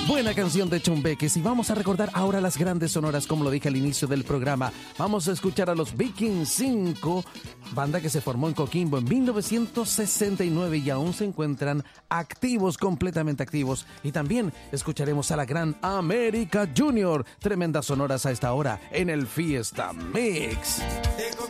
Buena canción de Chumbeques, y vamos a recordar ahora las grandes sonoras, como lo dije al inicio del programa. Vamos a escuchar a los Vikings 5, banda que se formó en Coquimbo en 1969 y aún se encuentran activos, completamente activos. Y también escucharemos a la Gran América Junior, tremendas sonoras a esta hora en el Fiesta Mix.